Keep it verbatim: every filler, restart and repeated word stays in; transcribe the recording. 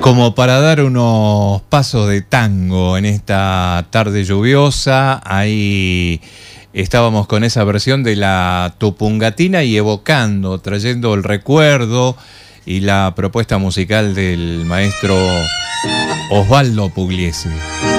Como para dar unos pasos de tango en esta tarde lluviosa, ahí estábamos con esa versión de la Tupungatina y evocando, trayendo el recuerdo y la propuesta musical del maestro Osvaldo Pugliese.